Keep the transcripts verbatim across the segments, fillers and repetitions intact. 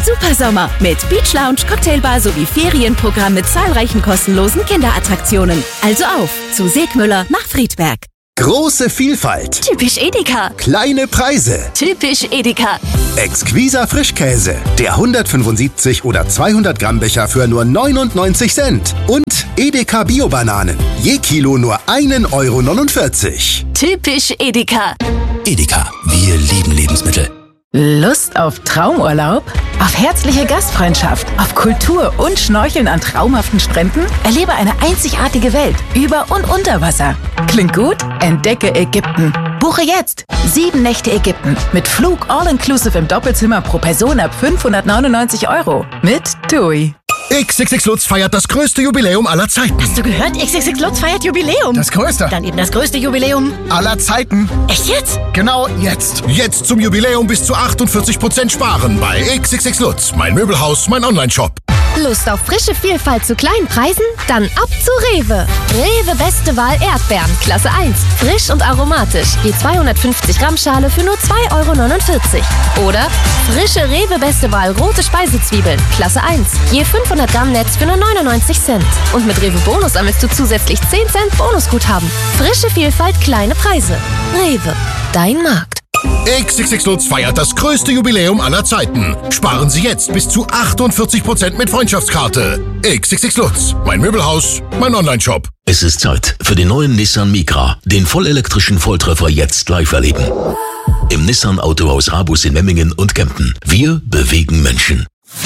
Super Sommer mit Beach Lounge, Cocktailbar sowie Ferienprogramm mit zahlreichen kostenlosen Kinderattraktionen. Also auf zu Segmüller nach Friedberg. Große Vielfalt. Typisch Edeka. Kleine Preise. Typisch Edeka. Exquiser Frischkäse. Der hundertfünfundsiebzig oder zweihundert Gramm Becher für nur neunundneunzig Cent. Und Edeka Bio-Bananen. Je Kilo nur ein Euro neunundvierzig. Typisch Edeka. Edeka, wir lieben Lebensmittel. Lust auf Traumurlaub? Auf herzliche Gastfreundschaft? Auf Kultur und Schnorcheln an traumhaften Stränden? Erlebe eine einzigartige Welt über und unter Wasser. Klingt gut? Entdecke Ägypten. Buche jetzt sieben Nächte Ägypten mit Flug all-inclusive im Doppelzimmer pro Person ab fünfhundertneunundneunzig Euro mit TUI. X X X Lutz feiert das größte Jubiläum aller Zeiten. Hast du gehört? X X X Lutz feiert Jubiläum. Das größte. Dann eben das größte Jubiläum aller Zeiten. Echt jetzt? Genau jetzt. Jetzt zum Jubiläum bis zu achtundvierzig Prozent sparen bei X X X Lutz. Mein Möbelhaus, mein Online-Shop. Lust auf frische Vielfalt zu kleinen Preisen? Dann ab zu Rewe. Rewe Beste Wahl Erdbeeren, Klasse eins. Frisch und aromatisch. Je zweihundertfünfzig Gramm Schale für nur zwei Euro neunundvierzig. Oder frische Rewe Beste Wahl rote Speisezwiebeln, Klasse eins. Je fünfhundert Gramm Netz für nur neunundneunzig Cent. Und mit Rewe Bonus sammelst du zusätzlich zehn Cent Bonusguthaben. Frische Vielfalt, kleine Preise. Rewe, dein Markt. X X X Lutz feiert das größte Jubiläum aller Zeiten. Sparen Sie jetzt bis zu achtundvierzig Prozent mit Freundschaftskarte. X X X Lutz, mein Möbelhaus, mein Online-Shop. Es ist Zeit für den neuen Nissan Micra, den vollelektrischen Volltreffer jetzt live erleben. Im Nissan Autohaus Rabus in Memmingen und Kempten. Wir bewegen Menschen.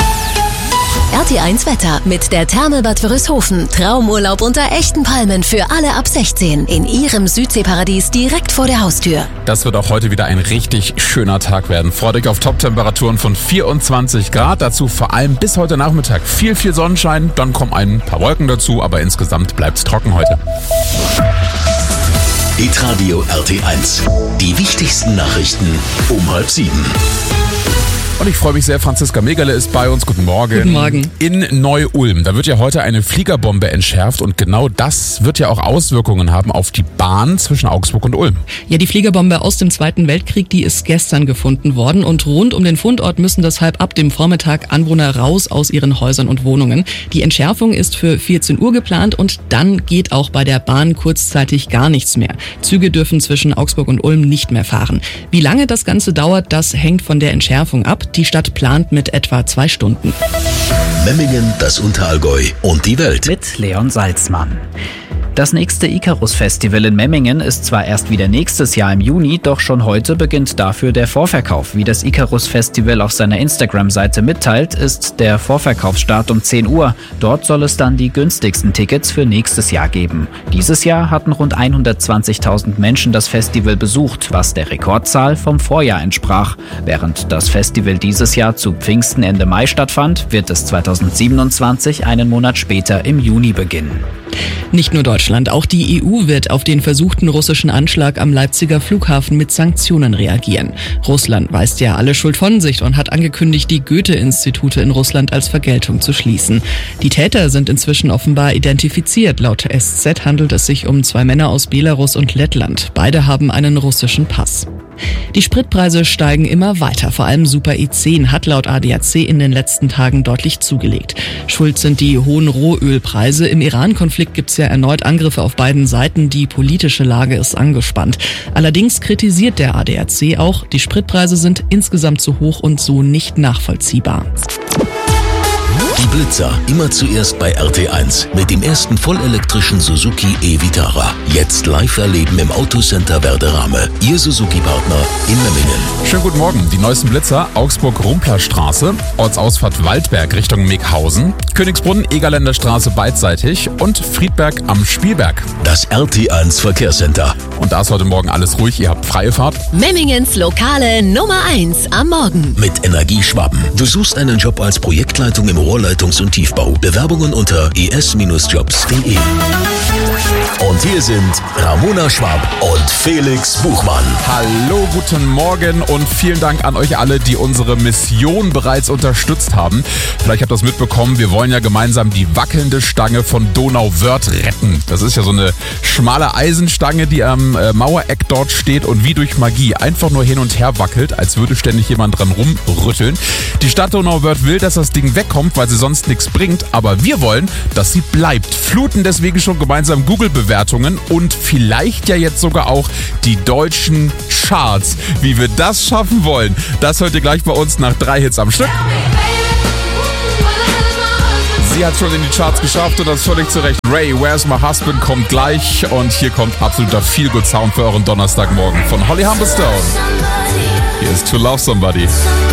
R T eins Wetter mit der Thermelbad Wörishofen. Traumurlaub unter echten Palmen für alle ab sechzehn. In Ihrem Südseeparadies direkt vor der Haustür. Das wird auch heute wieder ein richtig schöner Tag werden. Freut euch auf Top-Temperaturen von vierundzwanzig Grad. Dazu vor allem bis heute Nachmittag viel, viel Sonnenschein. Dann kommen ein paar Wolken dazu, aber insgesamt bleibt es trocken heute. Hitradio R T eins. Die wichtigsten Nachrichten um halb sieben. Und ich freue mich sehr, Franziska Megerle ist bei uns. Guten Morgen. Guten Morgen. In Neu-Ulm, da wird ja heute eine Fliegerbombe entschärft und genau das wird ja auch Auswirkungen haben auf die Bahn zwischen Augsburg und Ulm. Ja, die Fliegerbombe aus dem Zweiten Weltkrieg, die ist gestern gefunden worden und rund um den Fundort müssen deshalb ab dem Vormittag Anwohner raus aus ihren Häusern und Wohnungen. Die Entschärfung ist für vierzehn Uhr geplant und dann geht auch bei der Bahn kurzzeitig gar nichts mehr. Züge dürfen zwischen Augsburg und Ulm nicht mehr fahren. Wie lange das Ganze dauert, das hängt von der Entschärfung ab. Die Stadt plant mit etwa zwei Stunden. Memmingen, das Unterallgäu und die Welt. Mit Leon Salzmann. Das nächste Icarus-Festival in Memmingen ist zwar erst wieder nächstes Jahr im Juni, doch schon heute beginnt dafür der Vorverkauf. Wie das Icarus-Festival auf seiner Instagram-Seite mitteilt, ist der Vorverkaufsstart um zehn Uhr. Dort soll es dann die günstigsten Tickets für nächstes Jahr geben. Dieses Jahr hatten rund hundertzwanzigtausend Menschen das Festival besucht, was der Rekordzahl vom Vorjahr entsprach. Während das Festival dieses Jahr zu Pfingsten Ende Mai stattfand, wird es zweitausendsiebenundzwanzig einen Monat später im Juni beginnen. Nicht nur Deutschland, auch die E U wird auf den versuchten russischen Anschlag am Leipziger Flughafen mit Sanktionen reagieren. Russland weist ja alle Schuld von sich und hat angekündigt, die Goethe-Institute in Russland als Vergeltung zu schließen. Die Täter sind inzwischen offenbar identifiziert. Laut S Z handelt es sich um zwei Männer aus Belarus und Lettland. Beide haben einen russischen Pass. Die Spritpreise steigen immer weiter. Vor allem Super E zehn hat laut A D A C in den letzten Tagen deutlich zugelegt. Schuld sind die hohen Rohölpreise. Im Iran-Konflikt gibt es ja erneut Angriffe auf beiden Seiten. Die politische Lage ist angespannt. Allerdings kritisiert der A D A C auch, die Spritpreise sind insgesamt zu hoch und so nicht nachvollziehbar. Die Blitzer, immer zuerst bei R T eins mit dem ersten vollelektrischen Suzuki e-Vitara. Jetzt live erleben im Autocenter Werderame. Ihr Suzuki-Partner in Memmingen. Schönen guten Morgen. Die neuesten Blitzer: Augsburg-Rumpler-Straße, Ortsausfahrt Waldberg Richtung Meghausen, Königsbrunn, Egerländer Straße beidseitig und Friedberg am Spielberg. Das R T eins Verkehrscenter. Und da ist heute Morgen alles ruhig. Ihr habt freie Fahrt. Memmingens Lokale Nummer eins am Morgen. Mit Energieschwaben. Du suchst einen Job als Projektleitung im Rohrleitungs- und Tiefbau. Bewerbungen unter e s Bindestrich jobs punkt de. Und hier sind Ramona Schwab und Felix Buchmann. Hallo, guten Morgen und vielen Dank an euch alle, die unsere Mission bereits unterstützt haben. Vielleicht habt ihr das mitbekommen, wir wollen ja gemeinsam die wackelnde Stange von Donauwörth retten. Das ist ja so eine schmale Eisenstange, die am Mauereck dort steht und wie durch Magie einfach nur hin und her wackelt, als würde ständig jemand dran rumrütteln. Die Stadt Donauwörth will, dass das Ding wegkommt, weil sie sonst nichts bringt, aber wir wollen, dass sie bleibt. Fluten deswegen schon gemeinsam Google-Bewertungen und vielleicht ja jetzt sogar auch die deutschen Charts. Wie wir das schaffen wollen, das hört ihr gleich bei uns nach drei Hits am Stück. Sie hat schon in die Charts geschafft und das völlig zu Recht. Ray, Where's My Husband kommt gleich und hier kommt absoluter Feel-Good-Sound für euren Donnerstagmorgen von Holly Humberstone. Hier ist To Love Somebody.